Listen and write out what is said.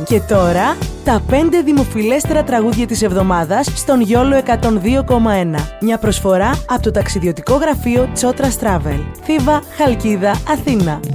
Και τώρα, τα 5 δημοφιλέστερα τραγούδια της εβδομάδας στον Γιόλο 102,1. Μια προσφορά από το ταξιδιωτικό γραφείο Τσότρας Travel. Θήβα, Χαλκίδα, Αθήνα.